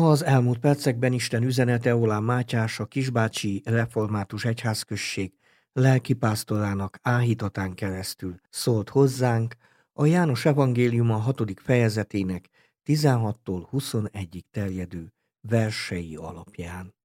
Az elmúlt percekben Isten üzenete Olán Mátyás, a Kisbácsi Református Egyházközség lelkipásztorának áhítatán keresztül szólt hozzánk a János evangéliuma 6. fejezetének 16-tól 21-ig terjedő versei alapján.